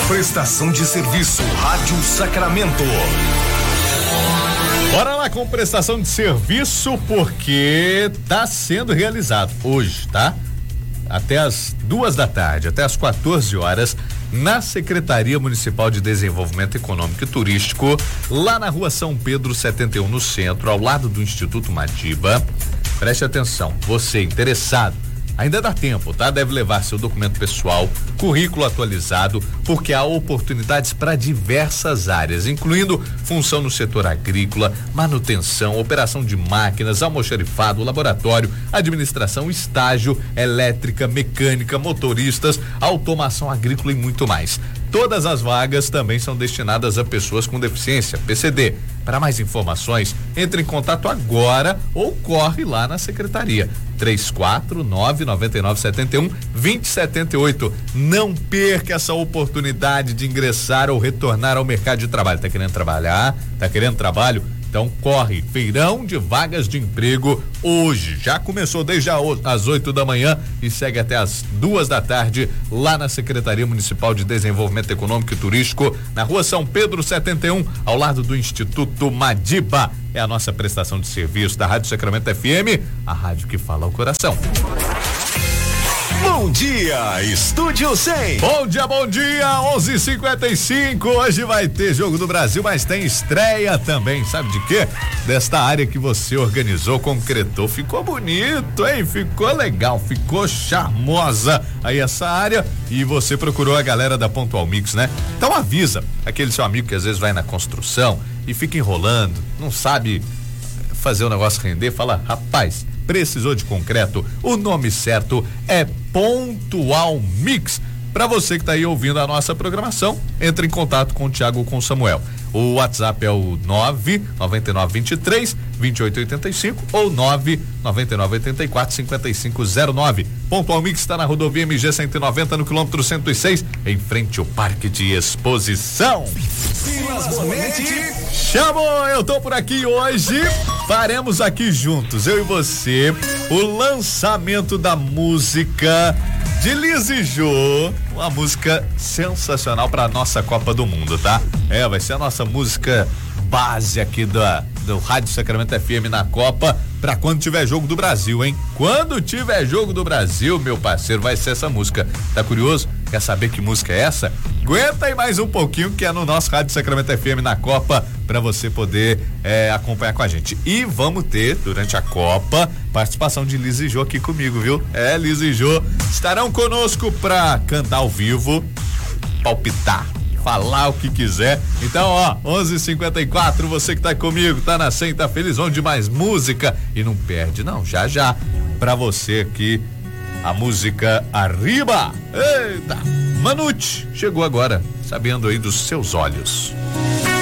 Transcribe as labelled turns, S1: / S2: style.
S1: Prestação de serviço Rádio Sacramento.
S2: Bora lá com prestação de serviço, porque tá sendo realizado hoje, tá? Até as 2h, até as 14 horas, na Secretaria Municipal de Desenvolvimento Econômico e Turístico, lá na Rua São Pedro 71, no centro, ao lado do Instituto Madiba. Preste atenção, você interessado, ainda dá tempo, tá? Deve levar seu documento pessoal, currículo atualizado, porque há oportunidades para diversas áreas, incluindo função no setor agrícola, manutenção, operação de máquinas, almoxarifado, laboratório, administração, estágio, elétrica, mecânica, motoristas, automação agrícola e muito mais. Todas as vagas também são destinadas a pessoas com deficiência, PCD. Para mais informações, entre em contato agora ou corre lá na secretaria. 349-9971-2078. Não perca essa oportunidade de ingressar ou retornar ao mercado de trabalho. Tá querendo trabalhar? Tá querendo trabalho? Então corre, feirão de vagas de emprego hoje, já começou desde as 8 da manhã e segue até as 2h lá na Secretaria Municipal de Desenvolvimento Econômico e Turístico, na Rua São Pedro 71, ao lado do Instituto Madiba. É a nossa prestação de serviço da Rádio Sacramento FM, a rádio que fala ao coração.
S1: Bom dia, Estúdio 100.
S2: Bom dia, 11:55. Hoje vai ter Jogo do Brasil, mas tem estreia também. Sabe de quê? Desta área que você organizou, concretou. Ficou bonito, hein? Ficou legal, ficou charmosa aí essa área. E você procurou a galera da Pontual Mix, né? Então avisa aquele seu amigo que às vezes vai na construção e fica enrolando, não sabe fazer o negócio render. Fala, rapaz, precisou de concreto? O nome certo é Pontual Mix. Para você que está aí ouvindo a nossa programação, entre em contato com o Thiago ou com o Samuel. O WhatsApp é o 99923-2885 ou 99984-5509. Pontual Mix está na rodovia MG 190, no quilômetro 106, em frente ao Parque de Exposição.
S1: Silas Bonetti
S2: chamou, eu tô por aqui hoje. Faremos aqui juntos, eu e você, o lançamento da música de Liz e Jô, uma música sensacional para nossa Copa do Mundo, tá? Vai ser a nossa música base aqui do Rádio Sacramento FM na Copa, pra quando tiver jogo do Brasil, hein? Quando tiver jogo do Brasil, meu parceiro, vai ser essa música. Tá curioso? Quer saber que música é essa? Aguenta aí mais um pouquinho, que é no nosso Rádio Sacramento FM na Copa, pra você poder acompanhar com a gente. E vamos ter, durante a Copa, participação de Liz e Jô aqui comigo, viu? Liz e Jô estarão conosco pra cantar ao vivo, palpitar, falar o que quiser. Então, 11:54, você que tá comigo, tá na 100, tá feliz, vamos de mais música e não perde, não, já pra você aqui a música Arriba. Eita, Manute chegou agora, sabendo aí dos seus olhos.